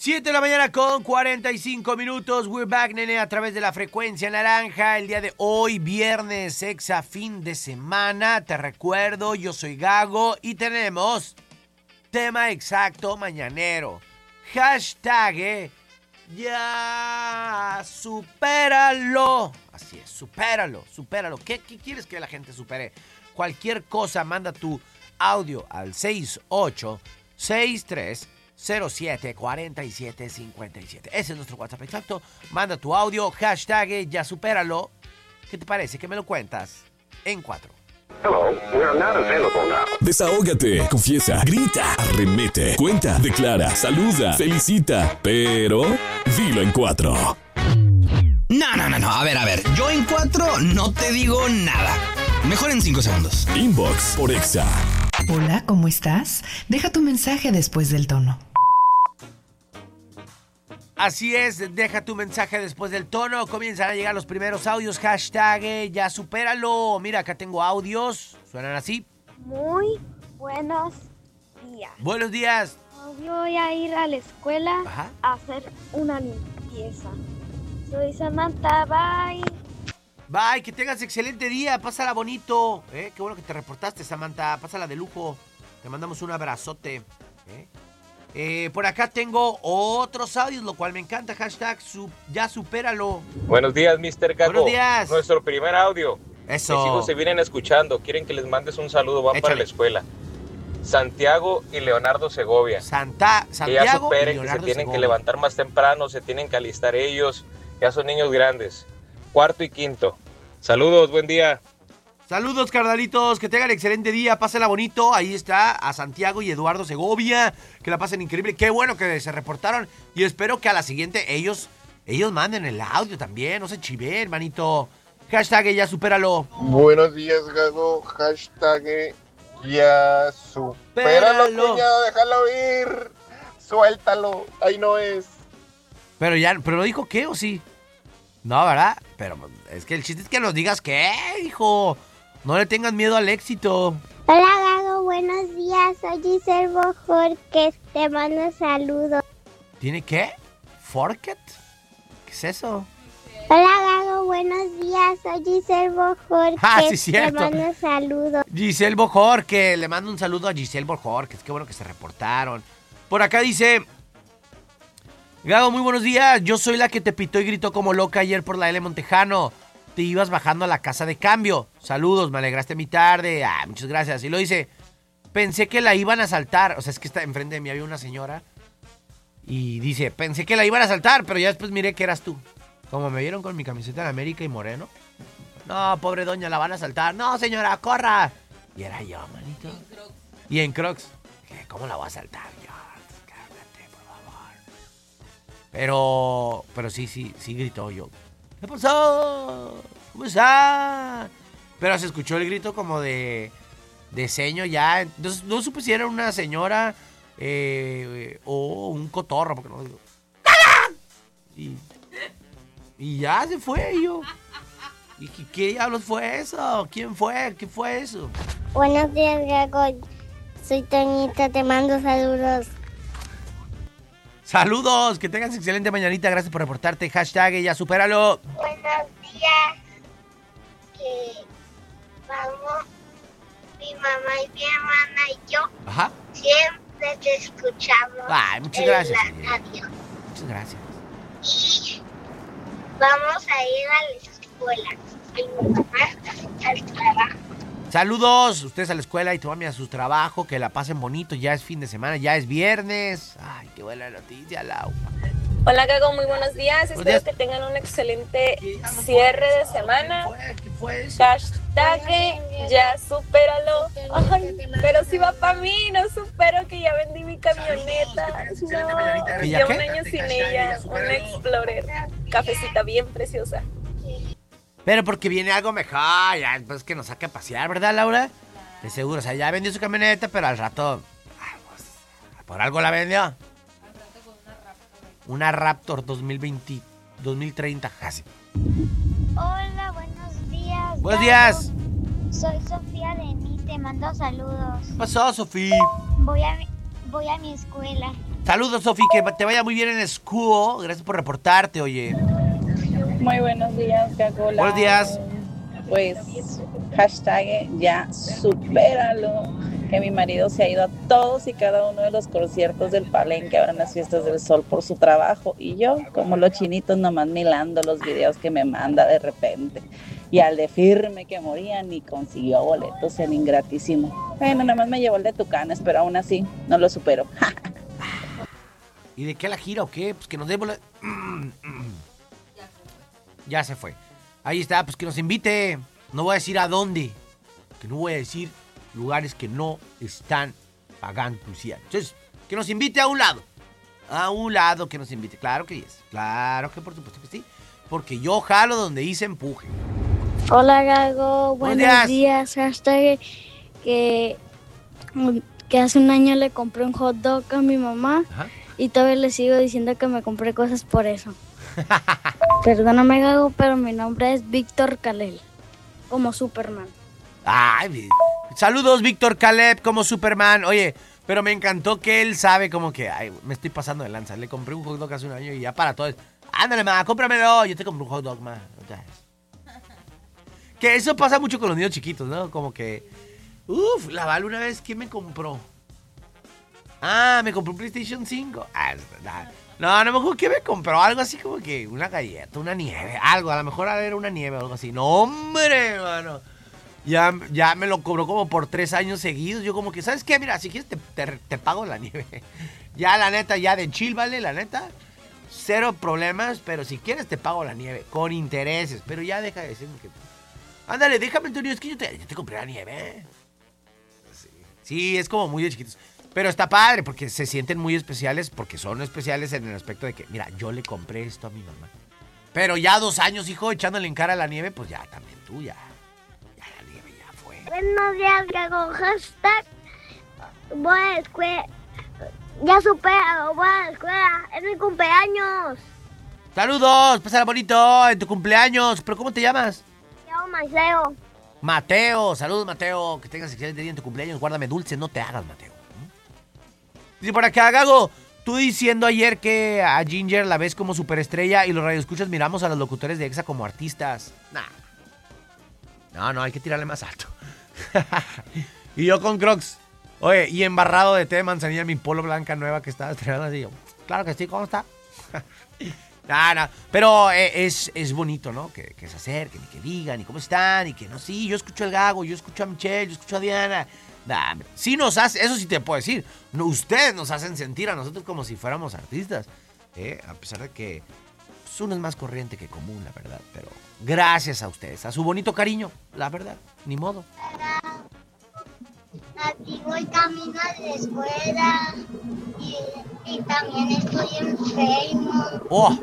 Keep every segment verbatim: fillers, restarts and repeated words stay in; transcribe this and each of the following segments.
siete de la mañana con cuarenta y cinco minutos. We're back, nene, a través de la frecuencia naranja. El día de hoy, viernes, exa fin de semana. Te recuerdo, yo soy Gago y tenemos tema exacto mañanero. Hashtag, eh, ya supéralo. Así es, supéralo, supéralo. ¿Qué, ¿Qué quieres que la gente supere? Cualquier cosa, manda tu audio al seis ocho seis tres cero siete cuatro siete cinco siete. Ese es nuestro WhatsApp exacto. Manda tu audio, hashtag ya supéralo. ¿Qué te parece? ¿Qué me lo cuentas? En cuatro. Hello, we are not available now. Desahógate, confiesa, grita, arremete, cuenta, declara, saluda, felicita, pero dilo en cuatro. No, no, no, no. A ver, a ver. Yo en cuatro no te digo nada. Mejor en cinco segundos. Inbox por Exa. Hola, ¿cómo estás? Deja tu mensaje después del tono. Así es, deja tu mensaje después del tono. Comienzan a llegar los primeros audios. Hashtag eh, ya supéralo. Mira, acá tengo audios. Suenan así. Muy buenos días. Buenos días. Voy a ir a la escuela Ajá. a hacer una limpieza. Soy Samantha, bye. Bye, que tengas excelente día. Pásala bonito. ¿Eh? Qué bueno que te reportaste, Samantha. Pásala de lujo. Te mandamos un abrazote. ¿Eh? Eh, por acá tengo otros audios, lo cual me encanta. Hashtag su, ya supéralo. Buenos días, mister Gago. Buenos días. Nuestro primer audio. Eso. Mis hijos se vienen escuchando. Quieren que les mandes un saludo. Van Échale. para la escuela. Santiago y Leonardo Segovia. Santa, Que Santiago ya y superen, que Leonardo se tienen Segovia. que levantar más temprano, se tienen que alistar ellos. Ya son niños grandes. Cuarto y quinto. Saludos, buen día. Saludos, carnalitos, que tengan excelente día, pásenla bonito. Ahí está a Santiago y Eduardo Segovia, que la pasen increíble. Qué bueno que se reportaron y espero que a la siguiente ellos, ellos manden el audio también, no se chiven, hermanito. Hashtag ya supéralo. Buenos días, Gago. Hashtag ya supéralo, Supéralo. cuñado, déjalo ir. Suéltalo, ahí no es. Pero ya, pero no dijo qué o sí. No, ¿verdad? Pero es que el chiste es que nos digas qué, hijo. No le tengan miedo al éxito. Hola, Gago, buenos días. Soy Giselle Bojor, que te mando saludos. ¿Tiene qué? ¿Forket? ¿Qué es eso? Hola, Gago, buenos días. Soy Giselle Bojor, Ah, que sí, cierto. te mando saludos. Giselle Bojor, que le mando un saludo a Giselle Bojor, que es que bueno que se reportaron. Por acá dice... Gago, muy buenos días. Yo soy la que te pitó y gritó como loca ayer por la L Montejano. Te ibas bajando a la casa de cambio. Saludos, me alegraste mi tarde. Ah, muchas gracias. Y lo dice, pensé que la iban a asaltar. O sea, es que está enfrente de mí había una señora. Y dice, pensé que la iban a asaltar, pero ya después miré que eras tú. Como me vieron con mi camiseta de América y moreno. No, pobre doña, la van a asaltar. No, señora, corra. Y era yo, manito. Y en Crocs. ¿Cómo la voy a asaltar? Yo, cálmate, por favor. Pero, pero sí, sí, sí gritó yo. ¿Qué pasó? ¿Cómo está? Pero se escuchó el grito como de, de seño ya. Entonces no supe si era una señora eh, o un cotorro, porque no digo. Y, y ya se fue y yo. ¿Y qué, qué diablos fue eso? ¿Quién fue? ¿Qué fue eso? Buenos días, Gago. Soy Toñita, te mando saludos. Saludos, que tengas excelente mañanita. Gracias por reportarte. Hashtag ya supéralo. Buenos días. Que vamos, mi mamá y mi hermana y yo Ajá. siempre te escuchamos. Ay, muchas en gracias. la radio. Muchas gracias. Y vamos a ir a la escuela. Y mi mamá al trabajo. Saludos, ustedes a la escuela y tu mami a su trabajo. Que la pasen bonito. Ya es fin de semana, ya es viernes. Ay, qué buena noticia, Lau. Hola, Gago, muy buenos días. Buenos Espero días. que tengan un excelente cierre de semana. ¿Qué fue eso? Hashtag ya supéralo. Ay, pero si va para mí, no supero que ya vendí mi camioneta. No, ¿Que ya ya qué? un año sin ella, un Explorer. Cafecita bien preciosa. Pero porque viene algo mejor. Ya después que nos saque a pasear, ¿verdad, Laura? De seguro, o sea, ya vendió su camioneta, pero al rato... ay, pues, por algo la vendió. Una Raptor dos mil veinte, dos mil treinta, casi. Hola, buenos días. Buenos Gago. días. Soy Sofía de mí, te mando saludos. ¿Qué pasó, Sofía? Voy a, voy a mi escuela. Saludos, Sofi, que te vaya muy bien en school. Gracias por reportarte, oye. Muy buenos días, Gagola. Buenos días. Pues, hashtag ya supéralo. Que mi marido se ha ido a todos y cada uno de los conciertos del Palenque, ahora en las fiestas del sol por su trabajo. Y yo, como los chinitos, nomás milando los videos que me manda de repente. Y al de firme que moría, ni consiguió boletos en ingratísimo. Bueno, nada más me llevó el de Tucanes, pero aún así no lo supero. ¿Y de qué la gira o qué? Pues que nos dé boletos. Ya se fue. Ahí está, pues que nos invite. No voy a decir a dónde. Que no voy a decir lugares que no están pagando publicidad. Entonces, que nos invite a un lado. A un lado que nos invite. Claro que es. Claro que por supuesto que sí. Porque yo jalo donde hice empuje. Hola, Gago. Buenos, Buenos días. días. Hashtag que, que hace un año le compré un hot dog a mi mamá. Ajá. Y todavía le sigo diciendo que me compré cosas por eso. Perdóname, Gago, pero mi nombre es Víctor Calel, como Superman. Ay, saludos, Víctor Caleb, como Superman. Oye, pero me encantó que él sabe como que, ay, me estoy pasando de lanza. Le compré un hot dog hace un año y ya para todo. Ándale, ma, cómpramelo. Yo te compré un hot dog, ma. Que eso pasa mucho con los niños chiquitos, ¿no? Como que, uff, la Val una vez, ¿quién me compró? Ah, me compró un PlayStation cinco. Ah, no, a lo mejor que me compró algo así como que una galleta, una nieve, algo. A lo mejor era una nieve o algo así. No, hombre, mano. Ya, ya me lo cobró como por tres años seguidos. Yo como que, ¿sabes qué? Mira, si quieres te, te, te pago la nieve. Ya, la neta, ya de chill, ¿vale? La neta, cero problemas. Pero si quieres te pago la nieve, con intereses. Pero ya deja de decirme que... Ándale, déjame, Antonio, es que yo te, yo te compré la nieve. Sí, sí, es como muy de chiquitos. Pero está padre porque se sienten muy especiales, porque son especiales en el aspecto de que, mira, yo le compré esto a mi mamá. Pero ya dos años, hijo, echándole en cara a la nieve, pues ya, también tú, ya. Ya la nieve ya fue. Buenos días, Gago. Hashtag voy a la escuela. Ya supéralo, voy a la escuela. Es mi cumpleaños. Saludos, pásala bonito en tu cumpleaños. ¿Pero cómo te llamas? Me llamo Mateo. Mateo, saludos, Mateo. Que tengas excelente día en tu cumpleaños. Guárdame dulce, no te hagas, Mateo. Dice por acá, Gago, tú diciendo ayer que a Ginger la ves como superestrella y los radioescuchas miramos a los locutores de Exa como artistas. Nah. No, no, hay que tirarle más alto. Y yo con Crocs. Oye, y embarrado de té de manzanilla en mi polo blanca nueva que estaba estrenando así. Yo, claro que sí, ¿cómo está? Nah, nah. Pero eh, es, es bonito, ¿no? Que, que se acerquen y que digan y cómo están y que no, sí, yo escucho al Gago, yo escucho a Michelle, yo escucho a Diana. Nah, sí nos hace, eso sí te puedo decir. No, ustedes nos hacen sentir a nosotros como si fuéramos artistas. ¿eh? A pesar de que pues, uno es más corriente que común, la verdad. Pero gracias a ustedes, a su bonito cariño, la verdad. Ni modo. Aquí voy camino a la escuela y, y también estoy en Facebook. ¡Oh!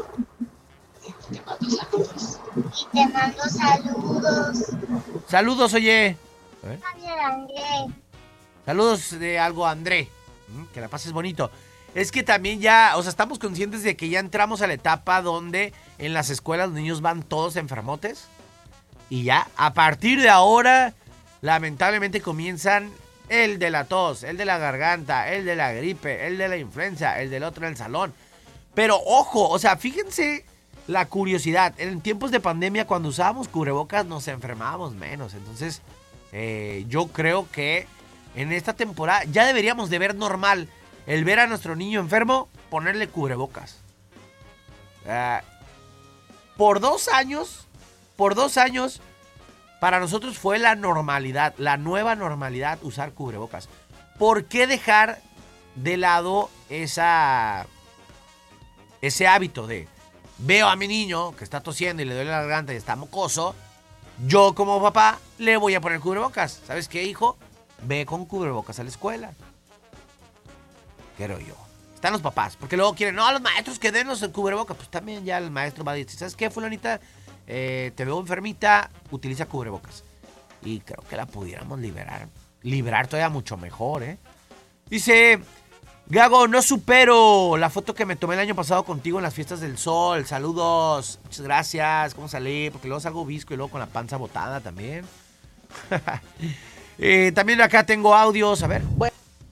Y te mando saludos. Saludos, oye. ¿Eh? Javier André. Saludos de algo a André. Que la pases bonito. Es que también ya, o sea, estamos conscientes de que ya entramos a la etapa donde en las escuelas los niños van todos enfermotes. Y ya, a partir de ahora, lamentablemente comienzan el de la tos, el de la garganta, el de la gripe, el de la influenza, el del otro en el salón. Pero ojo, o sea, fíjense la curiosidad. En tiempos de pandemia, cuando usábamos cubrebocas, nos enfermábamos menos. Entonces, eh, yo creo que en esta temporada ya deberíamos de ver normal el ver a nuestro niño enfermo, ponerle cubrebocas. Uh, por dos años, por dos años, para nosotros fue la normalidad, la nueva normalidad usar cubrebocas. ¿Por qué dejar de lado esa, ese hábito de veo a mi niño que está tosiendo y le duele la garganta y está mocoso? Yo como papá le voy a poner cubrebocas. ¿Sabes qué, hijo? Ve con cubrebocas a la escuela. Creo yo. Están los papás, porque luego quieren, no, los maestros que denos el cubrebocas. Pues también ya el maestro va a decir, ¿sabes qué, fulanita? Eh, te veo enfermita, utiliza cubrebocas. Y creo que la pudiéramos liberar. Liberar todavía mucho mejor, ¿eh? Dice, Gago, no supero la foto que me tomé el año pasado contigo en las fiestas del sol. Saludos, muchas gracias. ¿Cómo salí? Porque luego salgo visco y luego con la panza botada también. eh, también acá tengo audios, a ver. Bueno.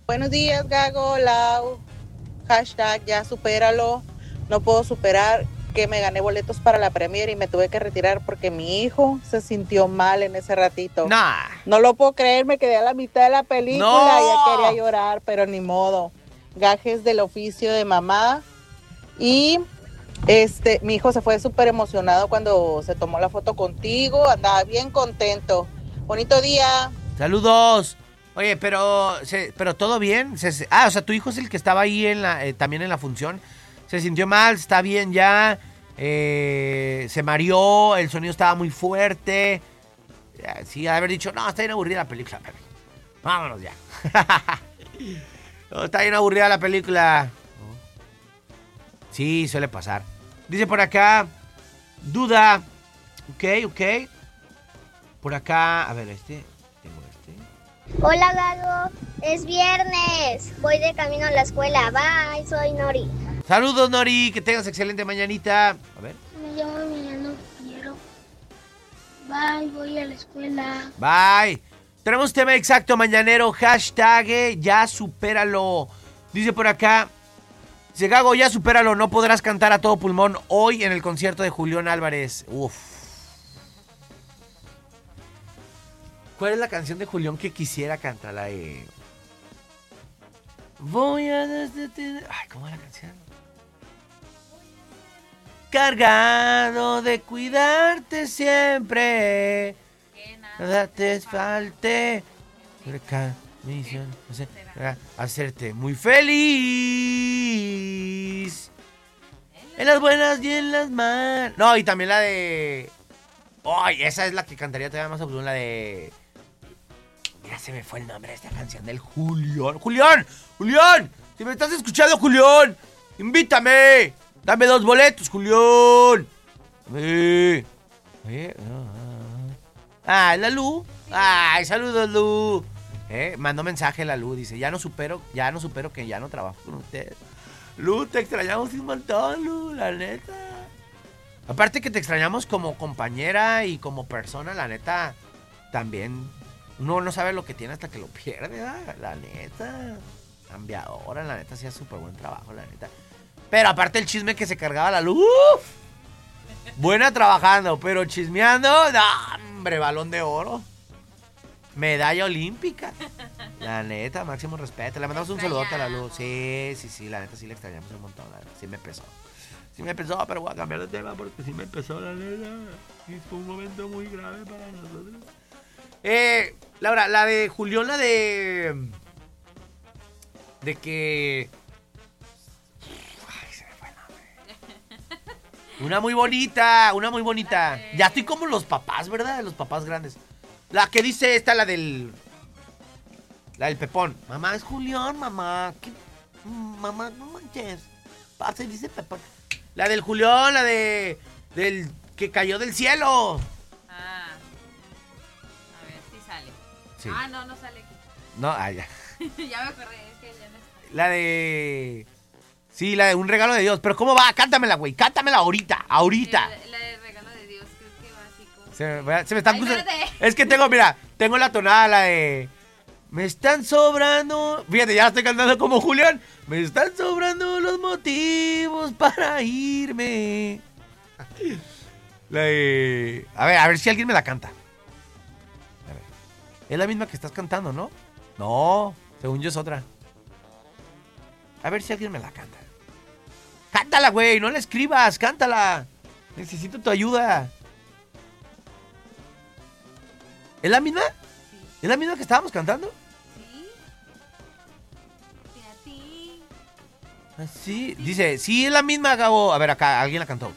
Buenos días, Gago, Lau. Hashtag ya supéralo. No puedo superar que me gané boletos para la premier y me tuve que retirar porque mi hijo se sintió mal en ese ratito. Nah. No lo puedo creer, me quedé a la mitad de la película No. y ya quería llorar, pero ni modo. Gajes del oficio de mamá. Y este, mi hijo se fue súper emocionado cuando se tomó la foto contigo. Andaba bien contento. Bonito día. Saludos. Oye, pero, se, pero todo bien. Se, se- ah, o sea, tu hijo es el que estaba ahí en la, eh, también en la función. Se sintió mal, está bien ya. Eh, se mareó, el sonido estaba muy fuerte. Eh, Sí, ha de haber dicho, no, está bien aburrida la película, Pepe. Vámonos ya. No, está bien aburrida la película. Sí, suele pasar. Dice por acá, duda. Ok, ok. Por acá, a ver, este. Tengo este. Hola, Gago. Es viernes. Voy de camino a la escuela. Bye, soy Nori. Saludos, Nori, que tengas excelente mañanita. A ver. Me llamo Emiliano Piero. Bye, voy a la escuela. Bye. Tenemos tema exacto mañanero. Hashtag eh, ya supéralo. Dice por acá. Dice Gago, ya supéralo. No podrás cantar a todo pulmón hoy en el concierto de Julián Álvarez. Uf. ¿Cuál es la canción de Julián que quisiera cantar? La de... Voy a... Ay, ¿cómo es la canción? Cargado de cuidarte siempre. Nada te falte. Misión, no sé, hacerte muy feliz. En las buenas y en las malas. No, y también la de... Ay, esa es la que cantaría todavía más a volumen, la de... Ya se me fue el nombre de esta canción del Julián. ¡Julián! ¡Julián! Si me estás escuchando, Julián, invítame. Dame dos boletos, Julián. Dame. Eh, Ah, la Lu. Ay, saludos, Lu. Eh, mandó mensaje la Lu, dice, ya no supero, ya no supero que ya no trabajo con usted. Lu, te extrañamos un montón, Lu, la neta. Aparte que te extrañamos como compañera y como persona, la neta, también uno no sabe lo que tiene hasta que lo pierde, ¿verdad? La neta. Cambiadora, la neta, hacía súper buen trabajo, la neta. Pero aparte el chisme que se cargaba la Lu. ¡Uf! Buena trabajando, pero chismeando, no, hombre, balón de oro. Medalla olímpica. La neta, máximo respeto. Le mandamos un saludote a la Luz. Sí, sí, sí, la neta sí le extrañamos un montón. La neta. Sí me pesó. Sí me pesó, pero voy a cambiar de tema porque sí me pesó, la neta. Y fue un momento muy grave para nosotros. Eh, Laura, la de Julián, la de... De que... Ay, se me fue el nombre. Una muy bonita, una muy bonita. Ya estoy como los papás, ¿verdad? Los papás grandes. La que dice esta, la del... La del Pepón. Mamá, es Julián, mamá. ¿Qué? Mamá, no manches. Pase, dice Pepón. La del Julián, la de... Del que cayó del cielo. Ah. A ver, sí sale. Sí. Ah, no, no sale aquí. No, ah, ya. Ya me acordé, es que ya no está. La de... Sí, la de Un regalo de Dios. Pero ¿cómo va? Cántamela, güey. Cántamela ahorita, ahorita. La, la de regalo de Dios, creo que va así como... Se me, se me están... Ay, espérate. Es que tengo, mira, tengo la tonada, la de... Me están sobrando... Fíjate, ya estoy cantando como Julián. Me están sobrando los motivos para irme. La de... A ver, a ver si alguien me la canta. A ver. Es la misma que estás cantando, ¿no? No, según yo es otra. A ver si alguien me la canta. Cántala, güey, no la escribas, cántala. Necesito tu ayuda. ¿Es la misma? Sí. ¿Es la misma que estábamos cantando? Sí. Sí, a ti. Ah, sí. Dice, sí, es la misma, Gabo. A ver, acá, alguien la cantó.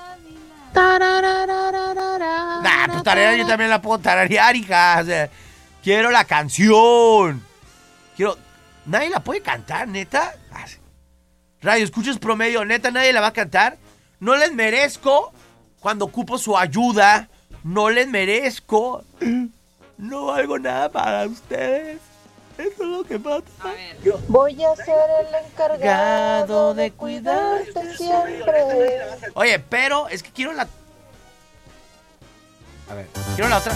Nah, pues tararear yo también la puedo tararear, hija. O sea, quiero la canción. Quiero... ¿Nadie la puede cantar, neta? Ah, sí. Radio, escuchas promedio, neta, nadie la va a cantar. No les merezco cuando ocupo su ayuda. No les merezco. No valgo nada para ustedes. Eso es lo que pasa. A ver. Voy a ser el encargado de cuidarte siempre. Oye, pero es que quiero la... A ver, quiero la otra.